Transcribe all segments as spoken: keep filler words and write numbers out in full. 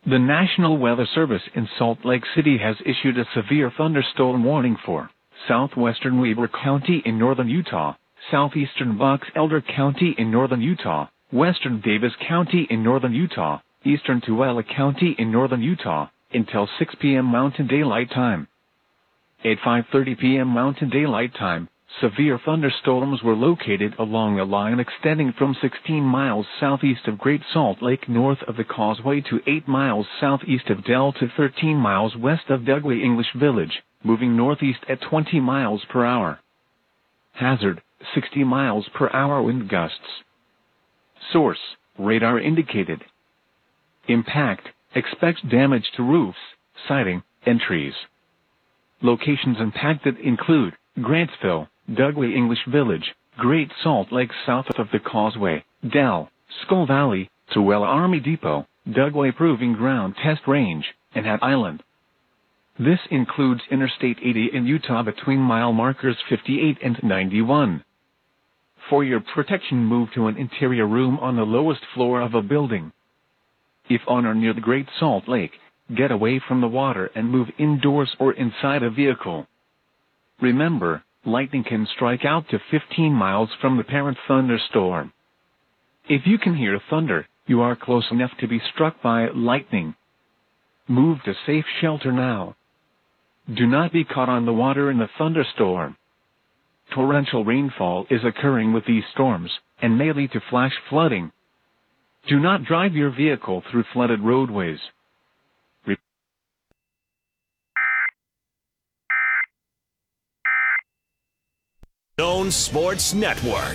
The National Weather Service in Salt Lake City has issued a severe thunderstorm warning for southwestern Weber County in northern Utah, southeastern Box Elder County in northern Utah, western Davis County in northern Utah, eastern Tooele County in northern Utah, until six p.m. Mountain Daylight Time. At five thirty p.m. Mountain Daylight Time, severe thunderstorms were located along a line extending from sixteen miles southeast of Great Salt Lake north of the Causeway to eight miles southeast of Dell to thirteen miles west of Dugway English Village, moving northeast at twenty miles per hour. Hazard, sixty miles per hour wind gusts. Source, radar indicated. Impact, expects damage to roofs, siding, and trees. Locations impacted include Grantsville, Dugway English Village, Great Salt Lake south of the Causeway, Dell, Skull Valley, Tooele Army Depot, Dugway Proving Ground Test Range, and Hat Island. This includes Interstate eighty in Utah between mile markers fifty-eight and ninety-one. For your protection, move to an interior room on the lowest floor of a building. If on or near the Great Salt Lake, get away from the water and move indoors or inside a vehicle. Remember, lightning can strike out to fifteen miles from the parent thunderstorm. If you can hear thunder, you are close enough to be struck by lightning. Move to safe shelter now. Do not be caught on the water in the thunderstorm. Torrential rainfall is occurring with these storms and may lead to flash flooding. Do not drive your vehicle through flooded roadways. Zone Sports Network.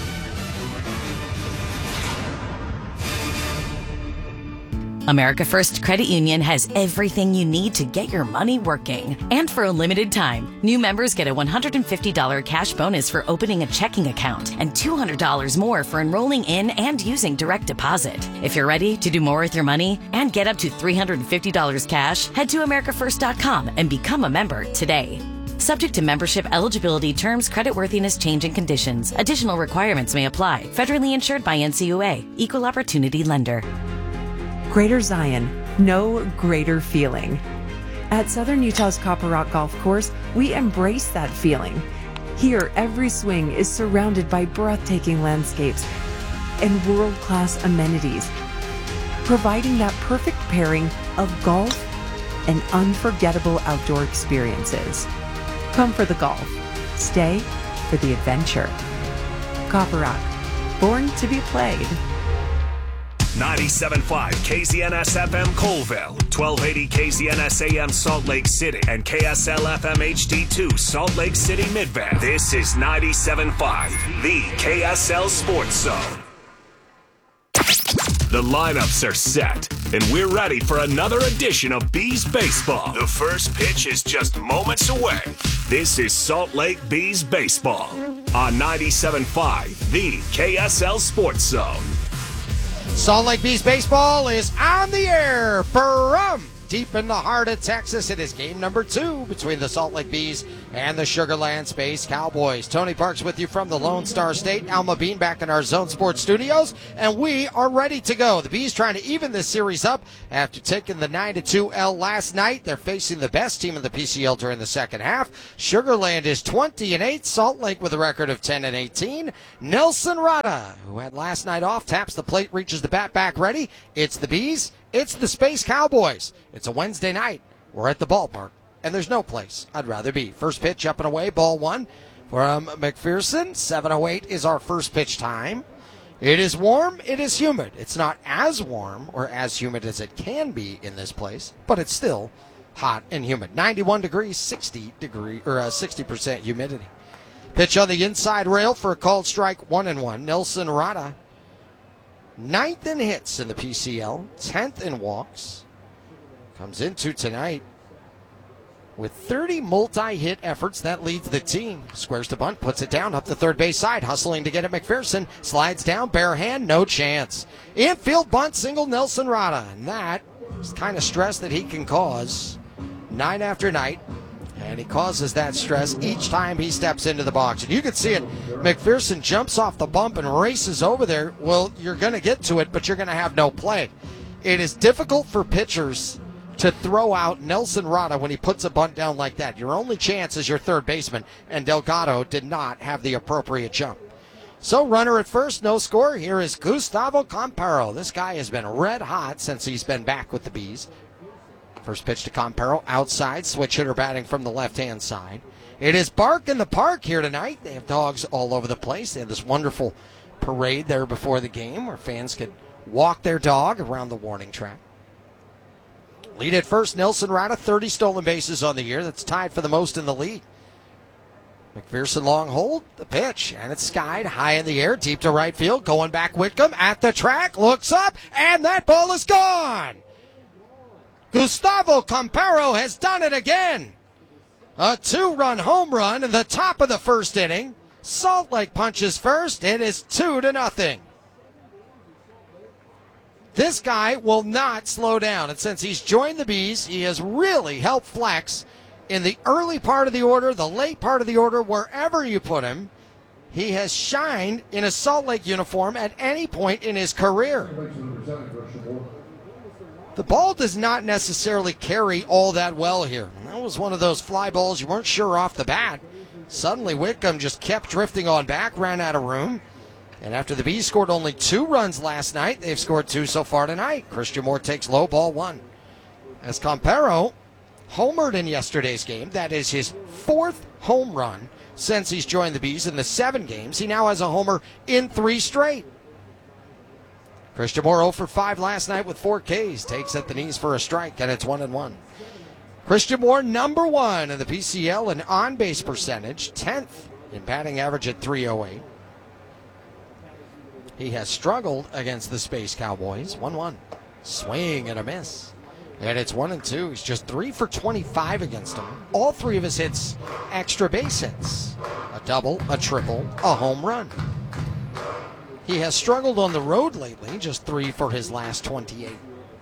America First Credit Union has everything you need to get your money working. And for a limited time, new members get a one hundred fifty dollars cash bonus for opening a checking account and two hundred dollars more for enrolling in and using direct deposit. If you're ready to do more with your money and get up to three hundred fifty dollars cash, head to america first dot com and become a member today. Subject to membership, eligibility, terms, creditworthiness, change, and conditions. Additional requirements may apply. Federally insured by N C U A. Equal Opportunity Lender. Greater Zion, no greater feeling. At Southern Utah's Copper Rock Golf Course, we embrace that feeling. Here, every swing is surrounded by breathtaking landscapes and world-class amenities, providing that perfect pairing of golf and unforgettable outdoor experiences. Come for the golf. Stay for the adventure. Copper Rock, born to be played. ninety-seven point five K Z N S F M Colville, twelve eighty K Z N S A M Salt Lake City, and K S L F M H D two Salt Lake City Midvale. This is ninety-seven point five, the K S L Sports Zone. The lineups are set, and we're ready for another edition of Bees Baseball. The first pitch is just moments away. This is Salt Lake Bees Baseball on ninety-seven point five, the K S L Sports Zone. Salt Lake Bees Baseball is on the air from deep in the heart of Texas. It is game number two between the Salt Lake Bees and the Sugar Land Space Cowboys. Tony Parks with you from the Lone Star State. Alma Bean back in our Zone Sports studios, and we are ready to go. The Bees trying to even this series up after taking the nine to two L last night. They're facing the best team in the P C L during the second half. Sugar Land is twenty and eight. Salt Lake with a record of ten and eighteen. Nelson Rada, who had last night off, taps the plate, reaches the bat back ready. It's the Bees. It's the Space Cowboys. It's a Wednesday night. We're at the ballpark, and there's no place I'd rather be. First pitch up and away, ball one from McPherson. seven oh eight is our first pitch time. It is warm. It is humid. It's not as warm or as humid as it can be in this place, but it's still hot and humid. ninety-one degrees, sixty degree or uh, sixty percent humidity. Pitch on the inside rail for a called strike, one and one. Nelson Rada, ninth in hits in the P C L, tenth in walks. Comes into tonight with thirty multi-hit efforts. That leads the team. Squares the bunt, puts it down up the third base side, hustling to get it. McPherson slides down, bare hand, no chance. Infield bunt, single Nelson Rada. And that is the kind of stress that he can cause night after night. And he causes that stress each time he steps into the box. And you can see it. McPherson jumps off the bump and races over there. Well, you're going to get to it, but you're going to have no play. It is difficult for pitchers to throw out Nelson Rada when he puts a bunt down like that. Your only chance is your third baseman, and Delgado did not have the appropriate jump. So runner at first, no score. Here is Gustavo Campero. This guy has been red hot since he's been back with the Bees. First pitch to Campero, outside, switch hitter batting from the left-hand side. It is Bark in the Park here tonight. They have dogs all over the place. They have this wonderful parade there before the game where fans could walk their dog around the warning track. Lead at first, Nelson Rada, thirty stolen bases on the year. That's tied for the most in the league. McPherson long hold, the pitch, and it's skied high in the air, deep to right field. Going back, Whitcomb at the track, looks up, and that ball is gone. Gustavo Campero has done it again. A two-run home run in the top of the first inning. Salt Lake punches first. It is two to nothing. This guy will not slow down, and since he's joined the Bees, he has really helped flex in the early part of the order, the late part of the order, wherever you put him. He has shined in a Salt Lake uniform at any point in his career. The ball does not necessarily carry all that well here. That was one of those fly balls you weren't sure off the bat. Suddenly Whitcomb just kept drifting on back, ran out of room. And after the Bees scored only two runs last night, they've scored two so far tonight. Christian Moore takes low, ball one. As Campero homered in yesterday's game, that is his fourth home run since he's joined the Bees in the seven games. He now has a homer in three straight. Christian Moore oh for five last night with four Ks. Takes at the knees for a strike, and it's one and one. Christian Moore, number one in the P C L in on-base percentage, tenth in batting average at three oh eight. He has struggled against the Space Cowboys. one one. Swing and a miss. And it's one and two. He's just three for twenty-five against them. All three of his hits, extra base hits. A double, a triple, a home run. He has struggled on the road lately, just three for his last twenty-eight.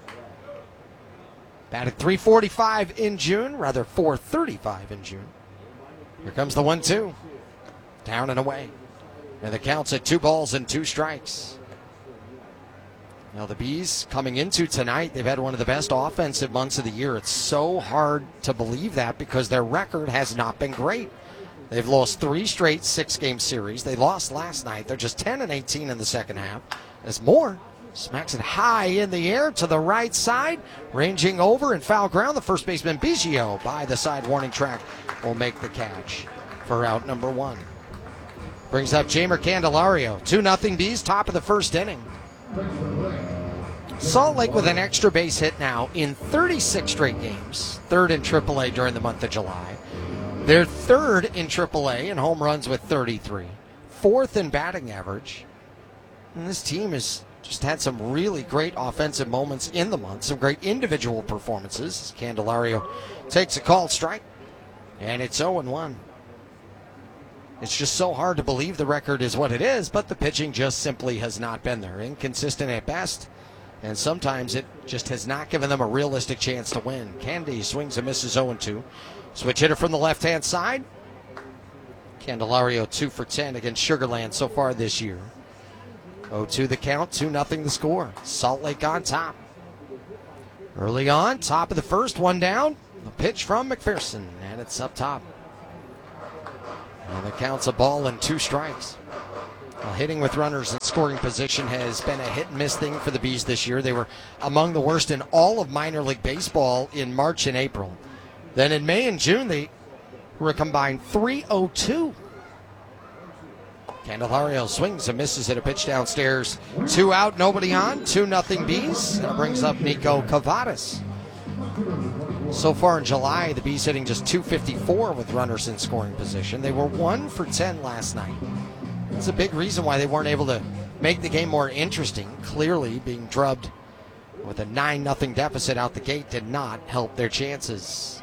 Batted three forty-five in June, rather four thirty-five in June. Here comes the one two. Down and away. And the count's at two balls and two strikes. Now the Bees coming into tonight, they've had one of the best offensive months of the year. It's so hard to believe that because their record has not been great. They've lost three straight six-game series. They lost last night. They're just ten and eighteen in the second half. As Moore smacks it high in the air to the right side, ranging over and foul ground. The first baseman Biggio by the side warning track will make the catch for out number one. Brings up Jeimer Candelario. two nothing Bees, top of the first inning. Salt Lake with an extra base hit now in thirty-six straight games, third in triple A during the month of July. They're third in triple A in home runs with thirty-three, fourth in batting average. And this team has just had some really great offensive moments in the month, some great individual performances. Candelario takes a called strike, and it's oh and one. It's just so hard to believe the record is what it is, but the pitching just simply has not been there. Inconsistent at best, and sometimes it just has not given them a realistic chance to win. Candy swings and misses oh and two. Switch hitter from the left-hand side. Candelario two for ten against Sugar Land so far this year. oh two the count, two nothing the score. Salt Lake on top. Early on, top of the first, one down. A pitch from McPherson, and it's up top. And the count's a ball and two strikes. Well, hitting with runners in scoring position has been a hit and miss thing for the Bees this year. They were among the worst in all of minor league baseball in March and April. Then in May and June, they were a combined three oh two. Candelario swings and misses at a pitch downstairs. Two out, nobody on. Two nothing Bees. And it brings up Nico Cavadas. So far in July, the Bees hitting just two fifty-four with runners in scoring position. They were one for ten last night. That's a big reason why they weren't able to make the game more interesting. Clearly, being drubbed with a nine nothing deficit out the gate did not help their chances.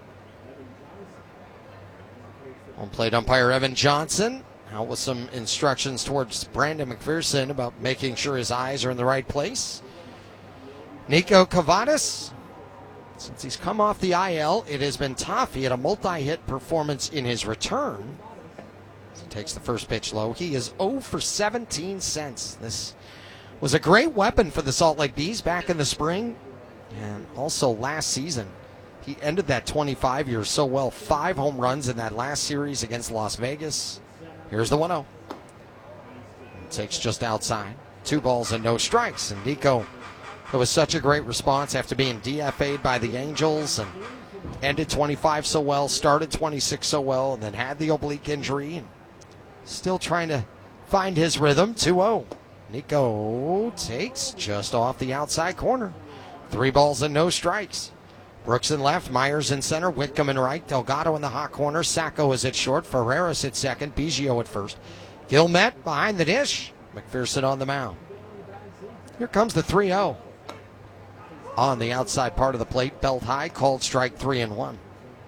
Home plate umpire Evan Johnson out with some instructions towards Brandon McPherson about making sure his eyes are in the right place. Nico Cavadas, since he's come off the I L, it has been tough. He had a multi-hit performance in his return. He takes the first pitch low. He is oh for seventeen since. This was a great weapon for the Salt Lake Bees back in the spring and also last season. He ended that twenty-five years so well. Five home runs in that last series against Las Vegas. Here's the one oh. Takes just outside. Two balls and no strikes. And Nico, it was such a great response after being D F A'd by the Angels and ended twenty-five so well, started twenty-six so well, and then had the oblique injury. And still trying to find his rhythm. two oh. Nico takes just off the outside corner. Three balls and no strikes. Brooks in left, Myers in center, Whitcomb in right, Delgado in the hot corner, Sacco is at short, Ferreras at second, Biggio at first. Gilmet behind the dish, McPherson on the mound. Here comes the three oh. On the outside part of the plate, belt high, called strike three and one.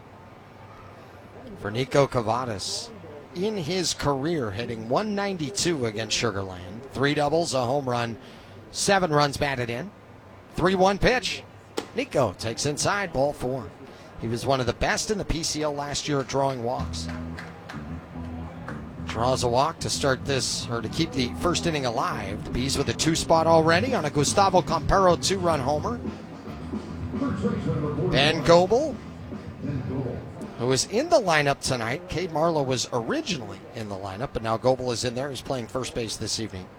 For Nico Kavadas, in his career, hitting one ninety-two against Sugar Land. Three doubles, a home run, seven runs batted in. three one pitch. Nico takes inside, ball four. He was one of the best in the P C L last year at drawing walks. Draws a walk to start this, or to keep the first inning alive. The Bees with a two spot already on a Gustavo Campero two-run homer. Ben Goebel, who is in the lineup tonight. Cade Marlowe was originally in the lineup, but now Goebel is in there. He's playing first base this evening.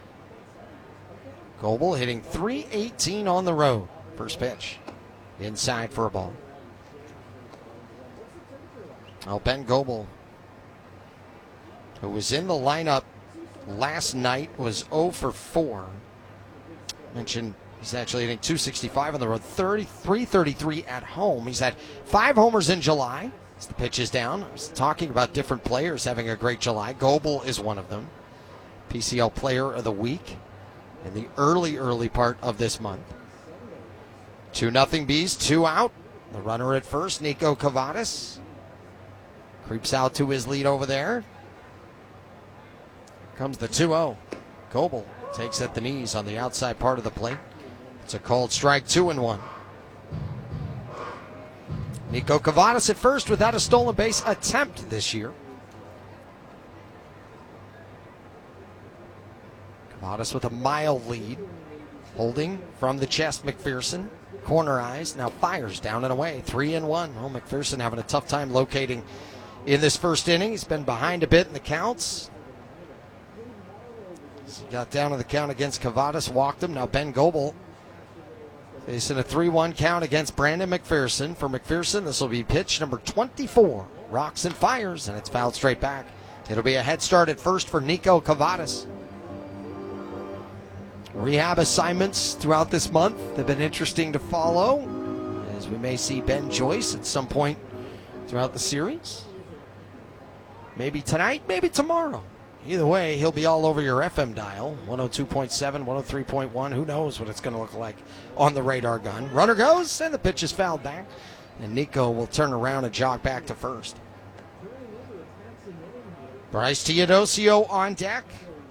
Goebel hitting three eighteen on the road. First pitch. Inside for a ball. Well, Ben Goebel, who was in the lineup last night, was oh for four. Mentioned he's actually hitting two sixty-five on the road, thirty-three thirty-three at home. He's had five homers in July. As the pitch is down, I was talking about different players having a great July. Goebel is one of them. P C L Player of the Week in the early, early part of this month. two nothing Bees, two out. The runner at first, Nico Kavadas. Creeps out to his lead over there. Here comes the two oh. Goebel takes at the knees on the outside part of the plate. It's a called strike, two and one. Nico Kavadas at first without a stolen base attempt this year. Kavadas with a mild lead. Holding from the chest, McPherson. Corner eyes, now fires down and away. Three and one. Well, McPherson having a tough time locating in this first inning. He's been behind a bit in the counts. So he got down to the count against Kavadas, walked him. Now Ben Goebel facing a three one count against Brandon McPherson. For McPherson, this will be pitch number twenty-four. Rocks and fires, and it's fouled straight back. It'll be a head start at first for Nico Kavadas. Rehab assignments throughout this month have been interesting to follow, as we may see Ben Joyce at some point throughout the series. Maybe tonight, maybe tomorrow. Either way, he'll be all over your F M dial. one oh two point seven, one oh three point one. Who knows what it's going to look like on the radar gun. Runner goes, and the pitch is fouled back. And Nico will turn around and jog back to first. Bryce Teodosio on deck.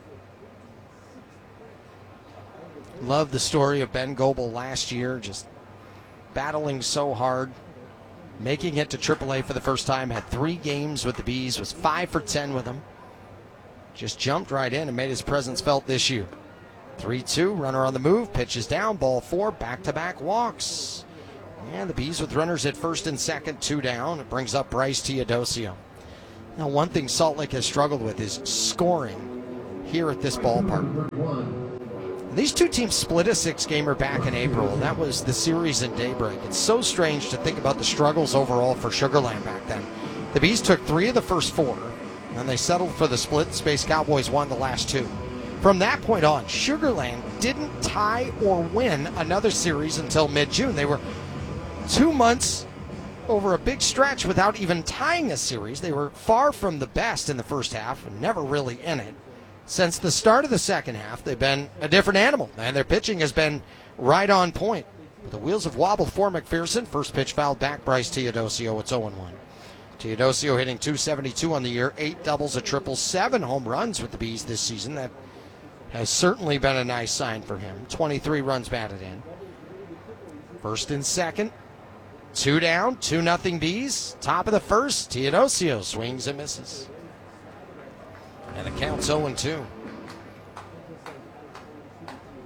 Love the story of Ben Goebel last year, just battling so hard, making it to triple A for the first time, had three games with the Bees, was five for ten with them. Just jumped right in and made his presence felt this year. three two, runner on the move, pitches down, ball four, back-to-back walks. And the Bees with runners at first and second, two down. It brings up Bryce Teodosio. Now, one thing Salt Lake has struggled with is scoring here at this ballpark. These two teams split a six-gamer back in April. That was the series in Daybreak. It's so strange to think about the struggles overall for Sugar Land back then. The Bees took three of the first four, and they settled for the split. Space Cowboys won the last two. From that point on, Sugar Land didn't tie or win another series until mid-June. They were two months over a big stretch without even tying a series. They were far from the best in the first half and never really in it. Since the start of the second half, they've been a different animal, and their pitching has been right on point. The wheels have wobbled for McPherson. First pitch fouled back, Bryce Teodosio. It's oh one. Teodosio hitting two seventy-two on the year, eight doubles, a triple, seven home runs with the Bees this season. That has certainly been a nice sign for him. twenty-three runs batted in. First and second, two down, two nothing Bees. Top of the first, Teodosio swings and misses. And the count's oh two.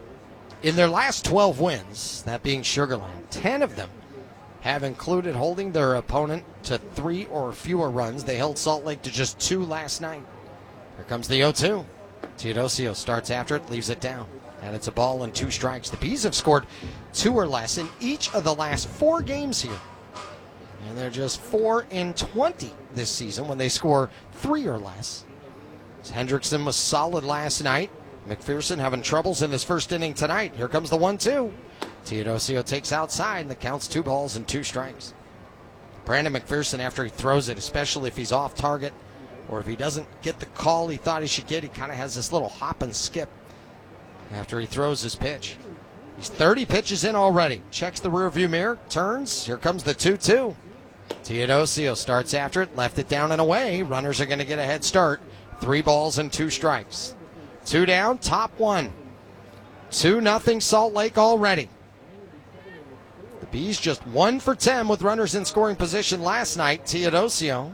In their last twelve wins, that being Sugar Land, ten of them have included holding their opponent to three or fewer runs. They held Salt Lake to just two last night. Here comes the oh two. Teodosio starts after it, leaves it down. And it's a ball and two strikes. The Bees have scored two or less in each of the last four games here. And they're just four in twenty this season when they score three or less. Hendrickson was solid last night. McPherson having troubles in his first inning tonight. Here comes the one two. Teodosio takes outside, and the count's two balls and two strikes. Brandon McPherson, after he throws it, especially if he's off target or if he doesn't get the call he thought he should get, he kind of has this little hop and skip after he throws his pitch. He's thirty pitches in already. Checks the rearview mirror, turns. Here comes the two two. Teodosio starts after it, left it down and away. Runners are going to get a head start. Three balls and two strikes. Two down, top one. Two nothing Salt Lake already. The Bees just one for ten with runners in scoring position last night. Teodosio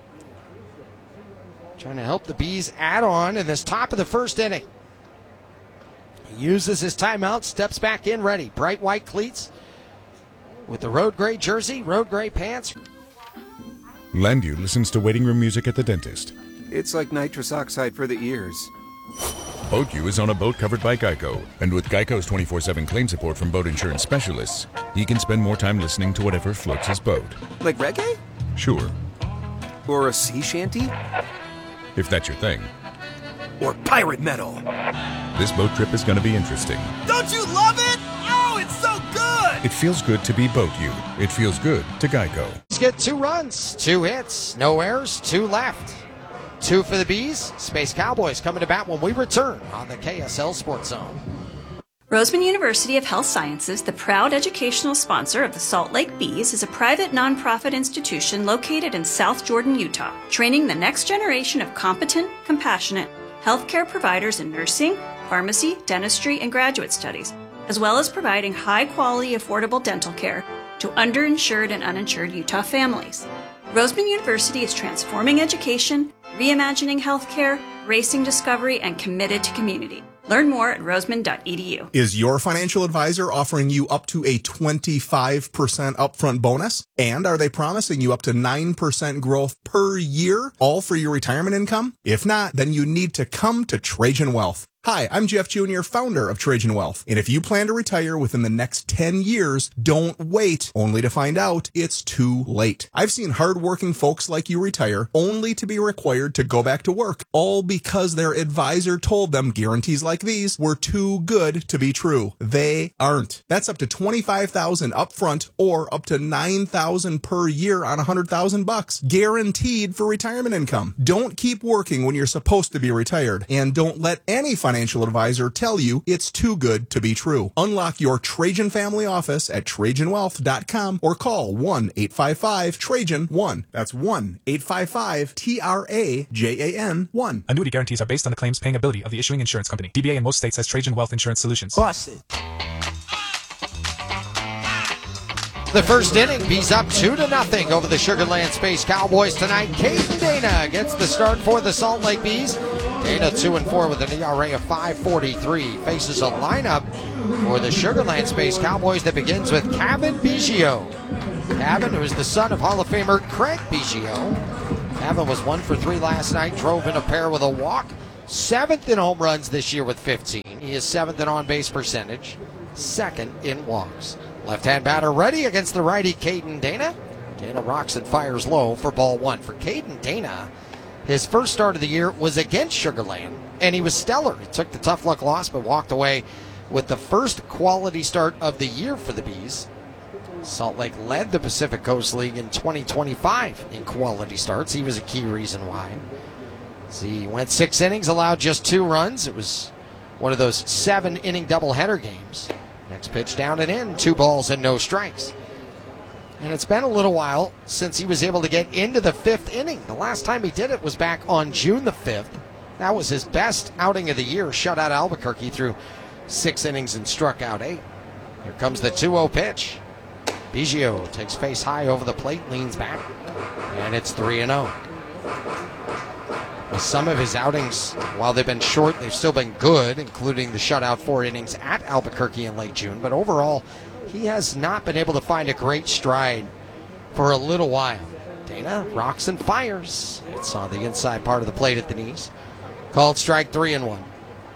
trying to help the Bees add on in this top of the first inning. He uses his timeout, steps back in ready. Bright white cleats with the road gray jersey, road gray pants. Landu listens to waiting room music at the dentist. It's like nitrous oxide for the ears. BoatU is on a boat covered by Geico, and with Geico's twenty-four seven claim support from boat insurance specialists, he can spend more time listening to whatever floats his boat. Like reggae? Sure. Or a sea shanty? If that's your thing. Or pirate metal? This boat trip is going to be interesting. Don't you love it? Oh, it's so good! It feels good to be BoatU. It feels good to Geico. Let's get two runs, two hits, no errors, two left. Two for the Bees. Space Cowboys coming to bat when we return on the K S L Sports Zone. Roseman University of Health Sciences, the proud educational sponsor of the Salt Lake Bees, is a private nonprofit institution located in South Jordan, Utah, training the next generation of competent, compassionate healthcare providers in nursing, pharmacy, dentistry, and graduate studies, as well as providing high-quality, affordable dental care to underinsured and uninsured Utah families. Roseman University is transforming education, reimagining healthcare, racing discovery, and committed to community. Learn more at roseman dot e d u. Is your financial advisor offering you up to a twenty-five percent upfront bonus? And are they promising you up to nine percent growth per year, all for your retirement income? If not, then you need to come to Trajan Wealth. Hi, I'm Jeff Junior, founder of Trajan Wealth. And if you plan to retire within the next ten years, don't wait only to find out it's too late. I've seen hardworking folks like you retire only to be required to go back to work, all because their advisor told them guarantees like these were too good to be true. They aren't. That's up to twenty-five thousand dollars upfront or up to nine thousand dollars per year on one hundred thousand bucks, guaranteed for retirement income. Don't keep working when you're supposed to be retired, and don't let any financial financial advisor tell you it's too good to be true. Unlock your Trajan family office at trajan wealth dot com or call one eight five five Trajan one. That's one eight five five T R A J A N one. Annuity guarantees are based on the claims paying ability of the issuing insurance company. D B A in most states has Trajan Wealth Insurance Solutions. Boston. The first inning, Bees up two to nothing over the Sugar Land Space Cowboys tonight. Caden Dana gets the start for the Salt Lake Bees. Dana two and four with an E R A of five forty-three. Faces a lineup for the Sugar Land Space Cowboys that begins with Kevin Biggio. Kevin, who is the son of Hall of Famer Craig Biggio. Kevin was one for three last night, drove in a pair with a walk. Seventh in home runs this year with fifteen. He is seventh in on-base percentage, second in walks. Left-hand batter ready against the righty Caden Dana. Dana rocks and fires low for ball one. For Caden Dana, his first start of the year was against Sugar Land, and he was stellar. He took the tough luck loss, but walked away with the first quality start of the year for the Bees. Salt Lake led the Pacific Coast League in twenty twenty-five in quality starts. He was a key reason why. So he went six innings, allowed just two runs. It was one of those seven-inning doubleheader games. Next pitch down and in, two balls and no strikes. And it's been a little while since he was able to get into the fifth inning. The last time he did it was back on June the fifth. That was his best outing of the year. Shut out Albuquerque through six innings and struck out eight. Here comes the two oh pitch. Biggio takes face high over the plate, leans back, and it's three and oh. Some of his outings, while they've been short, they've still been good, including the shutout four innings at Albuquerque in late June. But overall, he has not been able to find a great stride for a little while. Dana rocks and fires. It's on the inside part of the plate at the knees. Called strike three and one.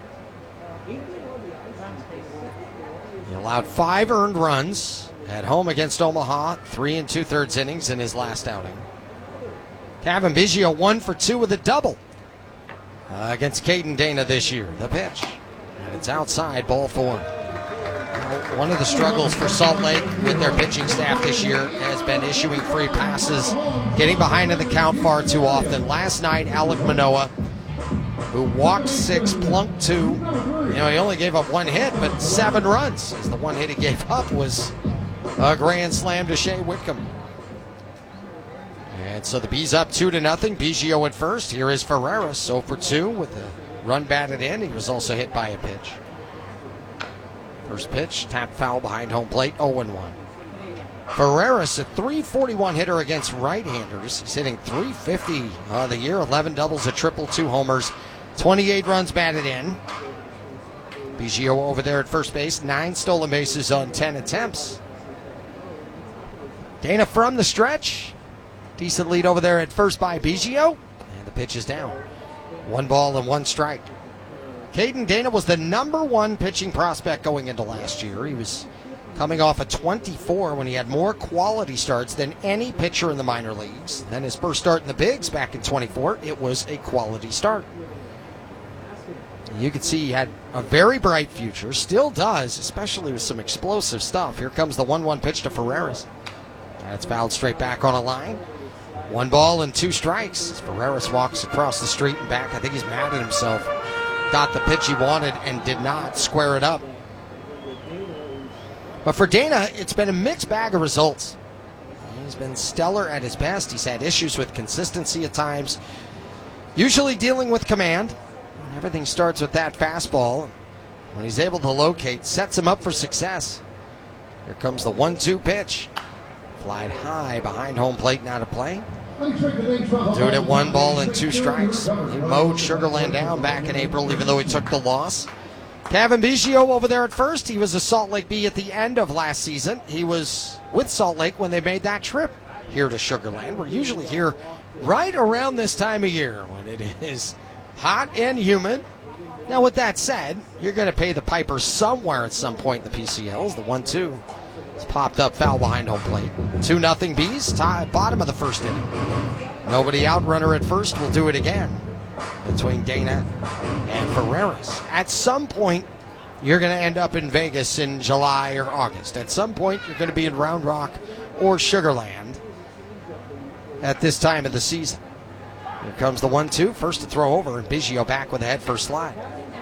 He allowed five earned runs at home against Omaha, three and two-thirds innings in his last outing. Cavan Biggio one for two with a double uh, against Caden Dana this year. The pitch. And it's outside, ball four. Now, one of the struggles for Salt Lake with their pitching staff this year has been issuing free passes, getting behind in the count far too often. Last night, Alec Manoah, who walked six, plunked two. You know, he only gave up one hit, but seven runs, as the one hit he gave up was a grand slam to Shea Whitcomb. And so the Bees up two to nothing. Biggio at first. Here is Ferreras, oh for two with a run batted in. He was also hit by a pitch. First pitch, tap foul behind home plate, oh and one. Ferreras, a three forty-one hitter against right-handers. He's hitting three fifty on the year, eleven doubles, a triple, two homers, twenty-eight runs batted in. Biggio over there at first base, nine stolen bases on ten attempts. Dana from the stretch. Decent lead over there at first by Biggio. And the pitch is down. One ball and one strike. Caden Dana was the number one pitching prospect going into last year. He was coming off a twenty-four when he had more quality starts than any pitcher in the minor leagues. Then his first start in the bigs back in twenty-four, it was a quality start. You can see he had a very bright future, still does, especially with some explosive stuff. Here comes the one one pitch to Ferreras. That's fouled straight back on a line. One ball and two strikes. As Ferreras walks across the street and back. I think he's mad at himself. Got the pitch he wanted and did not square it up. But for Dana, it's been a mixed bag of results. He's been stellar at his best. He's had issues with consistency at times. Usually dealing with command. Everything starts with that fastball. When he's able to locate, sets him up for success. Here comes the one two pitch. Flied high behind home plate, now to play. Do it at one ball and two strikes. He mowed Sugar Land down back in April, even though he took the loss. Cavan Biggio over there at first. He was a Salt Lake Bee at the end of last season. He was with Salt Lake when they made that trip here to Sugar Land. We're usually here right around this time of year when it is hot and humid. Now, with that said, you're going to pay the piper somewhere at some point in the P C Ls. The one two is popped up, foul behind home plate. two nothing Bees, tie, bottom of the first inning. Nobody out, runner at first. Will do it again between Dana and Ferreras. At some point, you're going to end up in Vegas in July or August. At some point, you're going to be in Round Rock or Sugar Land at this time of the season. Here comes the one two, first to throw over, and Biggio back with a head first slide.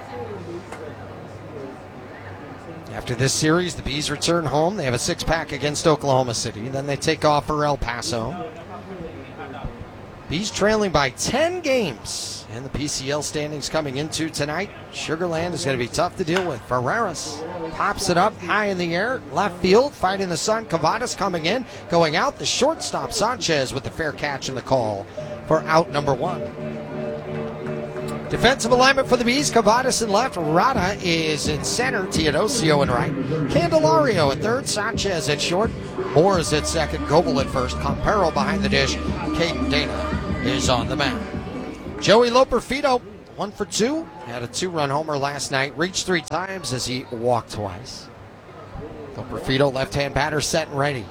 After this series, the Bees return home. They have a six-pack against Oklahoma City. Then they take off for El Paso. Bees trailing by ten games in the P C L standings coming into tonight. Sugar Land is going to be tough to deal with. Ferreras pops it up high in the air. Left field, fighting the sun. Cavadas coming in. Going out, the shortstop Sanchez with the fair catch in the call for out number one. Defensive alignment for the Bees. Cavadas in left. Rada is in center. Teodosio in right. Candelario at third. Sanchez at short. Moore is at second. Goebel at first. Compero behind the dish. Caden Dana is on the mound. Joey Loperfido, one for two. Had a two-run homer last night. Reached three times as he walked twice. Loperfido, left-hand batter, set and ready.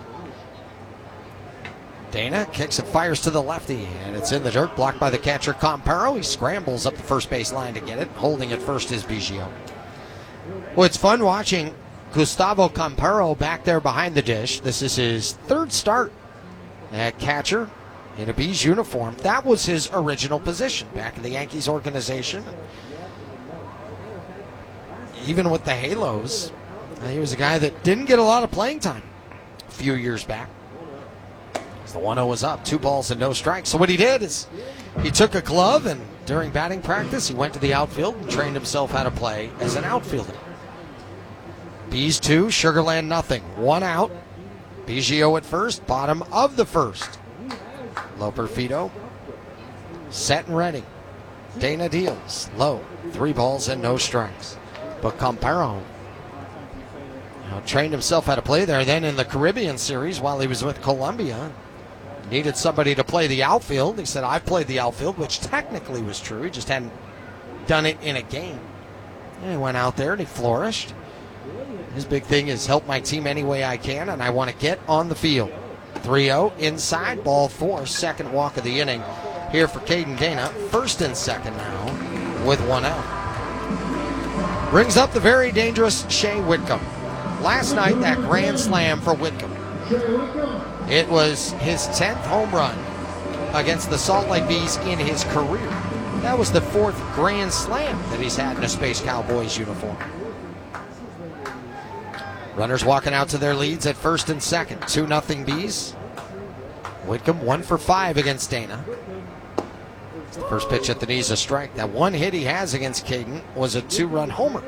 Dana kicks and fires to the lefty, and it's in the dirt, blocked by the catcher Compero. He scrambles up the first base line to get it. Holding it first is Biggio. Well, it's fun watching Gustavo Compero back there behind the dish. This is his third start at catcher in a Bees uniform. That was his original position back in the Yankees organization. Even with the Halos, he was a guy that didn't get a lot of playing time a few years back. The one oh was up, two balls and no strikes. So what he did is he took a glove, and during batting practice, he went to the outfield and trained himself how to play as an outfielder. Bees two, Sugar Land nothing. One out. Biggio at first, bottom of the first. Loperfido set and ready. Dana deals low, three balls and no strikes. But Campero, you know, trained himself how to play there. Then in the Caribbean Series, while he was with Colombia, needed somebody to play the outfield. He said, "I've played the outfield," which technically was true. He just hadn't done it in a game. And he went out there and he flourished. His big thing is help my team any way I can, and I want to get on the field. three oh inside, ball four, second walk of the inning here for Caden Dana. First and second now with one out. Brings up the very dangerous Shea Whitcomb. Last night, that grand slam for Whitcomb. It was his tenth home run against the Salt Lake Bees in his career. That was the fourth grand slam that he's had in a Space Cowboys uniform. Runners walking out to their leads at first and second. two nothing Bees. Whitcomb one for five against Dana. It's the first pitch at the knees, a strike. That one hit he has against Caden was a two-run homer.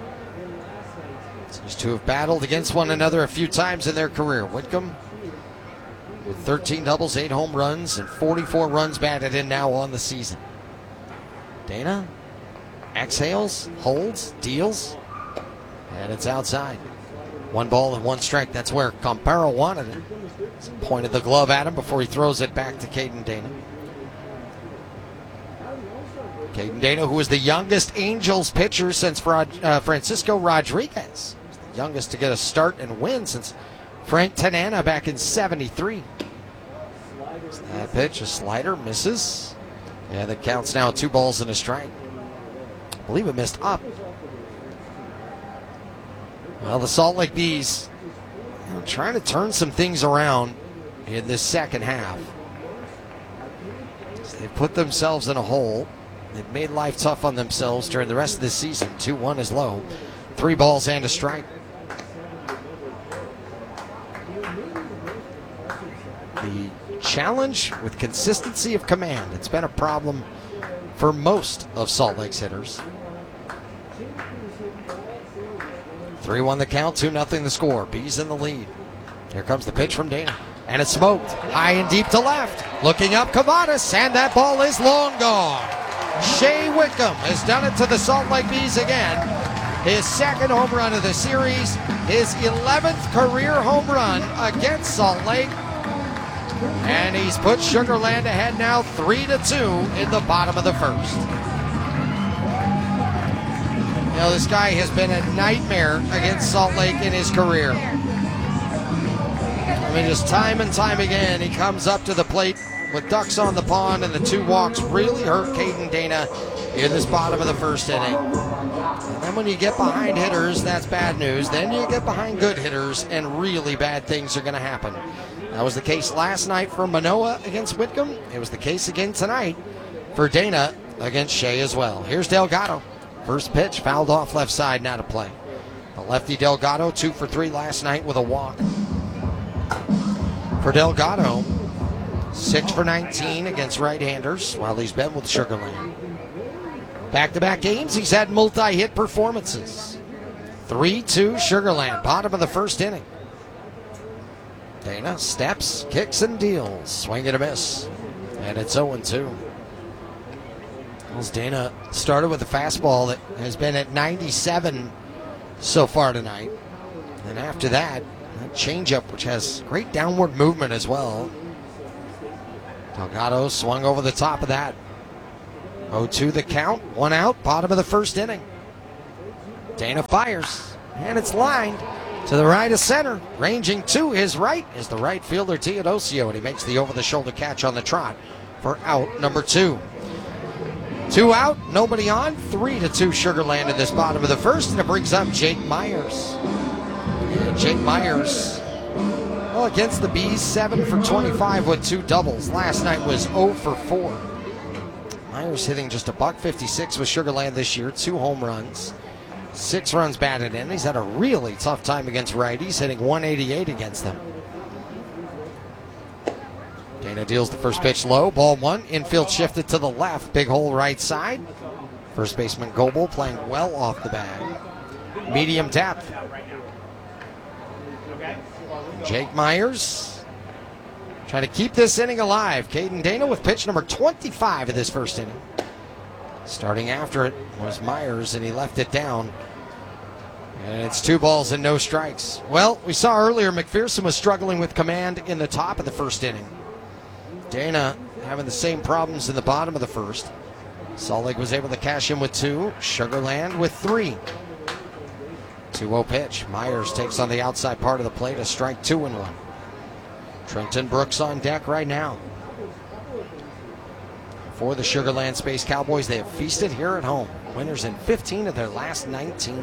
These two have battled against one another a few times in their career. Whitcomb with thirteen doubles, eight home runs, and forty-four runs batted in now on the season. Dana exhales, holds, deals, and it's outside. One ball and one strike. That's where Campero wanted it. He's pointed the glove at him before he throws it back to Caden Dana. Caden Dana, who was the youngest Angels pitcher since uh, Francisco Rodriguez. The youngest to get a start and win since Frank Tanana back in seventy-three. That pitch, a slider, misses. And it counts now two balls and a strike. I believe it missed up. Well, the Salt Lake Bees, you know, trying to turn some things around in this second half. They've put themselves in a hole. They've made life tough on themselves during the rest of this season. two one is low. Three balls and a strike. The challenge with consistency of command. It's been a problem for most of Salt Lake's hitters. three one the count, two nothing the score. Bees in the lead. Here comes the pitch from Dana. And it's smoked. High and deep to left. Looking up, Cavadas, and that ball is long gone. Shea Whitcomb has done it to the Salt Lake Bees again. His second home run of the series. His eleventh career home run against Salt Lake. And he's put Sugarland ahead now three to two in the bottom of the first. You know, this guy has been a nightmare against Salt Lake in his career. I mean, just time and time again, he comes up to the plate with ducks on the pond, and the two walks really hurt Caden Dana in this bottom of the first inning. And then when you get behind hitters, that's bad news. Then you get behind good hitters, and really bad things are going to happen. That was the case last night for Manoah against Whitcomb. It was the case again tonight for Dana against Shea as well. Here's Delgado. First pitch, fouled off left side, not a play. The lefty Delgado, two for three last night with a walk. For Delgado, six for nineteen against right-handers while he's been with Sugarland. Back-to-back games, he's had multi-hit performances. three two Sugarland, bottom of the first inning. Dana steps, kicks, and deals. Swing and a miss. And it's oh two. As Dana started with a fastball that has been at ninety-seven so far tonight. And after that, a changeup, which has great downward movement as well. Delgado swung over the top of that. oh two the count, one out, bottom of the first inning. Dana fires, and it's lined to the right of center. Ranging to his right is the right fielder Teodosio, and he makes the over-the-shoulder catch on the trot for out number two. Two out, nobody on, three to two Sugarland in this bottom of the first, and it brings up Jake Myers. And Jake Myers, well, against the Bees, seven for twenty-five with two doubles. Last night was oh for four. Myers hitting just a buck fifty-six with Sugarland this year, two home runs, six runs batted in. He's had a really tough time against righties, hitting one eighty-eight against them. Dana deals the first pitch low, ball one, infield shifted to the left, big hole right side. First baseman Goebel playing well off the bag. Medium depth. Jake Myers trying to keep this inning alive. Caden Dana with pitch number twenty-five of this first inning. Starting after it was Myers, and he left it down. And it's two balls and no strikes. Well, we saw earlier McPherson was struggling with command in the top of the first inning. Dana having the same problems in the bottom of the first. Salt Lake was able to cash in with two. Sugar Land with three. two oh pitch. Myers takes on the outside part of the plate, a strike two and one. Trenton Brooks on deck right now. For the Sugar Land Space Cowboys, they have feasted here at home. Winners in fifteen of their last nineteen.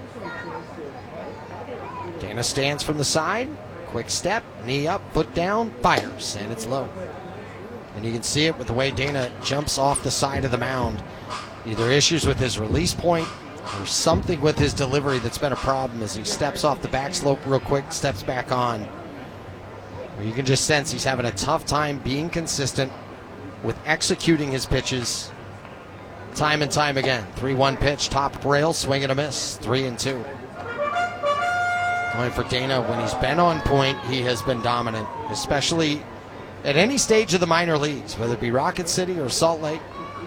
Dana stands from the side. Quick step, knee up, foot down, fires, and it's low. And you can see it with the way Dana jumps off the side of the mound. Either issues with his release point or something with his delivery that's been a problem as he steps off the back slope real quick, steps back on. You can just sense he's having a tough time being consistent with executing his pitches time and time again. three one pitch, top rail, swing and a miss, three and two. Only for Dana, when he's been on point, he has been dominant, especially at any stage of the minor leagues, whether it be Rocket City or Salt Lake.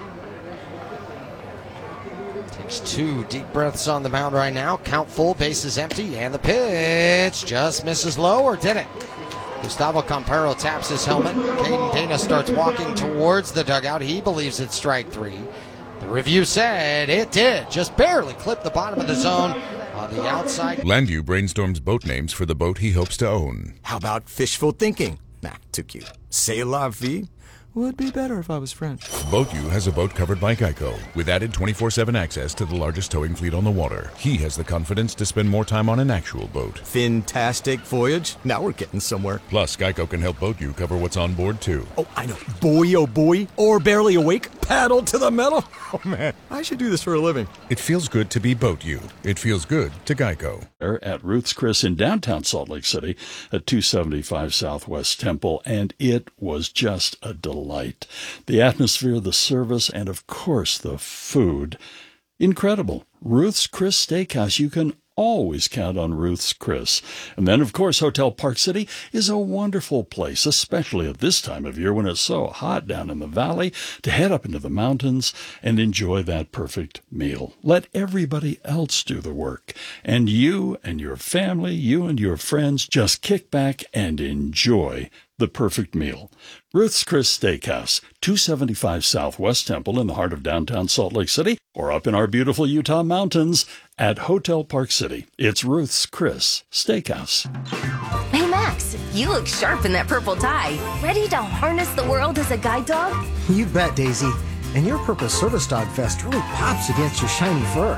Takes two deep breaths on the mound right now. Count full, bases empty, and the pitch just misses low, or did it? Gustavo Campero taps his helmet. Caden Dana starts walking towards the dugout. He believes it's strike three. The review said it did. Just barely clipped the bottom of the zone on the outside. Landview brainstorms boat names for the boat he hopes to own. How about fishful thinking? Nah, too cute. C'est la vie. Would be better if I was French. BoatU has a boat covered by Geico with added twenty-four seven access to the largest towing fleet on the water. He has the confidence to spend more time on an actual boat. Fantastic voyage. Now we're getting somewhere. Plus, Geico can help BoatU cover what's on board, too. Oh, I know. Boy, oh boy. Or barely awake. Paddle to the metal. Oh, man. I should do this for a living. It feels good to be BoatU. It feels good to Geico. At Ruth's Chris in downtown Salt Lake City at two seventy-five Southwest Temple, and it was just a delight. The atmosphere, the service, and of course the food. Incredible. Ruth's Chris Steakhouse. You can always count on Ruth's Chris. And then, of course, Hotel Park City is a wonderful place, especially at this time of year when it's so hot down in the valley, to head up into the mountains and enjoy that perfect meal. Let everybody else do the work. And you and your family, you and your friends, just kick back and enjoy the perfect meal. Ruth's Chris Steakhouse, two seventy-five Southwest Temple in the heart of downtown Salt Lake City, or up in our beautiful Utah mountains at Hotel Park City. It's Ruth's Chris Steakhouse. Hey, Max, you look sharp in that purple tie. Ready to harness the world as a guide dog? You bet, Daisy. And your purple service dog vest really pops against your shiny fur.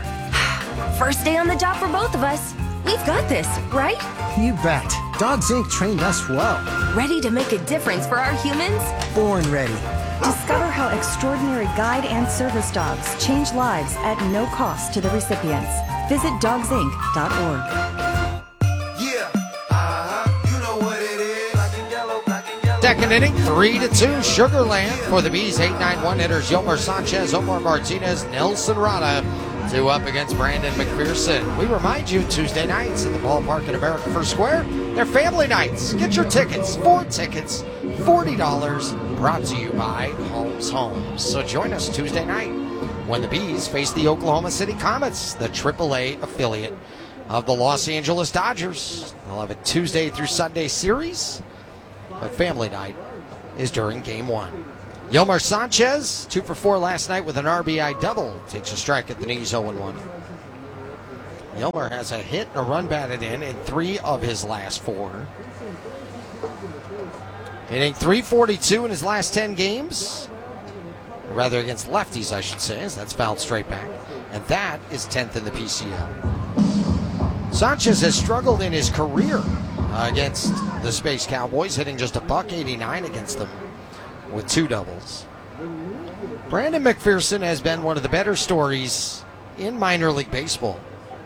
First day on the job for both of us. We've got this, right? You bet. Dogs Incorporated trained us well. Ready to make a difference for our humans? Born ready. Discover how extraordinary guide and service dogs change lives at no cost to the recipients. Visit dogs inc dot org. Yeah, uh-huh. You know what it is. Black and yellow, black and yellow. Second inning, three to two, Sugar Land for the Bees. eight nine one hitters Yomar Sanchez, Omar Martinez, Nelson Rada. Two up against Brandon McPherson. We remind you, Tuesday nights at the ballpark at America First Square, they're family nights. Get your tickets, four tickets, forty dollars, brought to you by Holmes Homes. So join us Tuesday night when the Bees face the Oklahoma City Comets, the triple A affiliate of the Los Angeles Dodgers. They'll have a Tuesday through Sunday series, but family night is during game one. Yomar Sanchez, two for four last night with an R B I double. Takes a strike at the knees, oh and one. Yomar has a hit and a run batted in in three of his last four. Hitting three forty-two in his last ten games. Or rather against lefties, I should say, as that's fouled straight back. And that is tenth in the P C L. Sanchez has struggled in his career uh, against the Space Cowboys, hitting just a buck eighty-nine against them, with two doubles. Brandon McPherson has been one of the better stories in minor league baseball.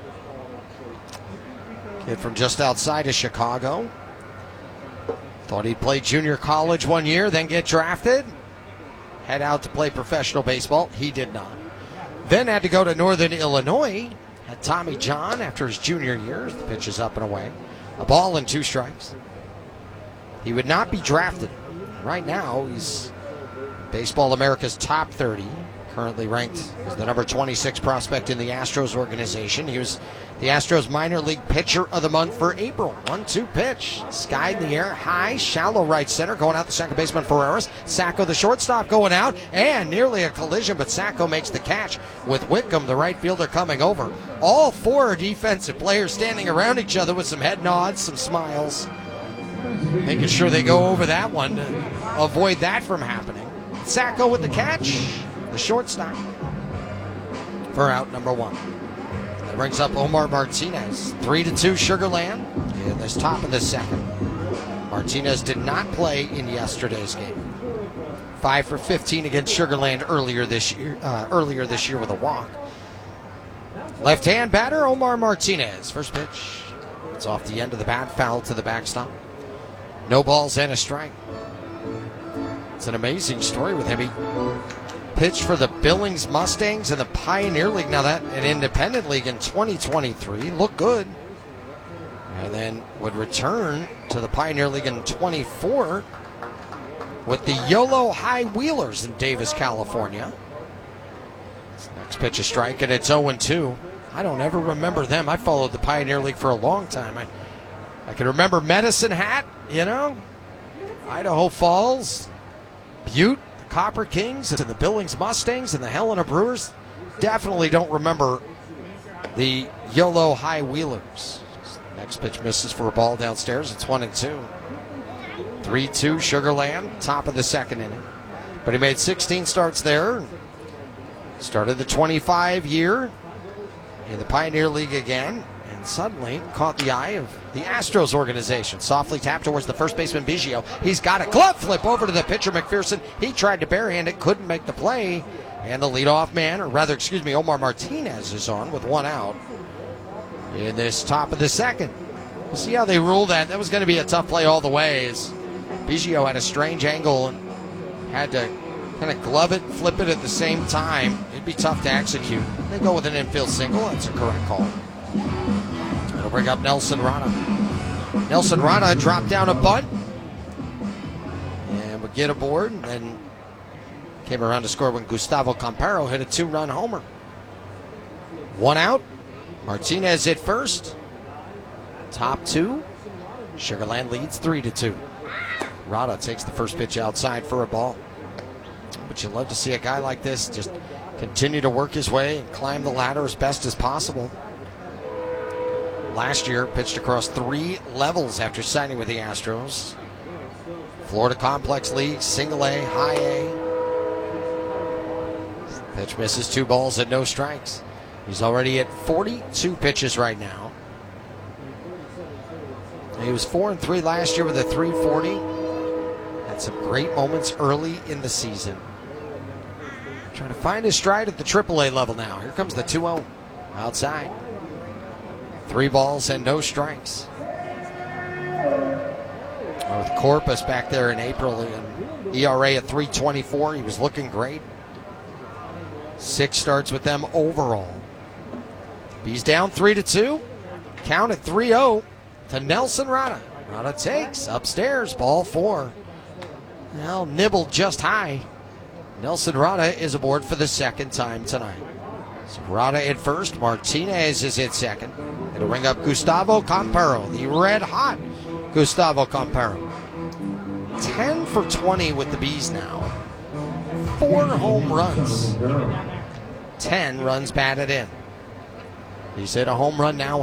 Kid from just outside of Chicago. Thought he'd play junior college one year, then get drafted. Head out to play professional baseball. He did not. Then had to go to Northern Illinois. Had Tommy John after his junior year. The pitch is up and away. A ball and two strikes. He would not be drafted. Right now, he's Baseball America's top thirty, currently ranked as the number twenty-six prospect in the Astros organization. He was the Astros minor league pitcher of the month for April. one two pitch. Sky in the air, high, shallow right center. Going out the second baseman Ferreras. Sacco, the shortstop, going out. And nearly a collision, but Sacco makes the catch with Whitcomb, the right fielder, coming over. All four defensive players standing around each other with some head nods, some smiles. Making sure they go over that one to avoid that from happening. Sacco with the catch. The shortstop for out number one. That brings up Omar Martinez. Three to two Sugarland in this top of the second. Martinez did not play in yesterday's game. Five for fifteen against Sugarland earlier this year. Uh, earlier this year with a walk. Left-hand batter Omar Martinez. First pitch. It's off the end of the bat. Foul to the backstop. No balls and a strike. It's an amazing story with him. He pitched for the Billings Mustangs in the Pioneer League. Now that an independent league in twenty twenty-three. Looked good. And then would return to the Pioneer League in twenty-four with the YOLO High Wheelers in Davis, California. Next pitch a strike, and it's oh and two. I don't ever remember them. I followed the Pioneer League for a long time. I, I can remember Medicine Hat, you know, Idaho Falls, Butte, Copper Kings, and the Billings Mustangs, and the Helena Brewers. Definitely don't remember the YOLO High Wheelers. Next pitch misses for a ball downstairs. It's one and two. three two Sugarland, top of the second inning. But he made sixteen starts there. Started the twenty-five year in the Pioneer League again, and suddenly caught the eye of the Astros organization. Softly tapped towards the first baseman Biggio. He's got a glove flip over to the pitcher McPherson. He tried to barehand it, couldn't make the play. And the leadoff man, or rather, excuse me, Omar Martinez is on with one out in this top of the second. We'll see how they rule that. That was going to be a tough play all the way. As Biggio had a strange angle and had to kind of glove it, flip it at the same time. It'd be tough to execute. They go with an infield single. That's a correct call. It'll bring up Nelson Rana. Nelson Rana dropped down a bunt and would get aboard, and then came around to score when Gustavo Campero hit a two-run homer. One out. Martinez hit first. Top two. Sugarland leads three to two. Rana takes the first pitch outside for a ball. But you love to see a guy like this just continue to work his way and climb the ladder as best as possible. Last year, pitched across three levels after signing with the Astros. Florida Complex League, Single A, High A. Pitch misses, two balls and no strikes. He's already at forty-two pitches right now. He was four and three last year with a three forty. Had some great moments early in the season. Trying to find his stride at the triple A level now. Here comes the two oh outside. Three balls and no strikes. With Corpus back there in April, and E R A at three twenty-four. He was looking great. Six starts with them overall. He's down three to two. Count at three oh to Nelson Rana. Rana takes upstairs, ball four. Well, nibbled just high. Nelson Rana is aboard for the second time tonight. So Rana at first, Martinez is at second. It'll ring up Gustavo Campero, the red hot Gustavo Campero. ten for twenty with the Bees now. Four home runs. ten runs batted in. He's hit a home run now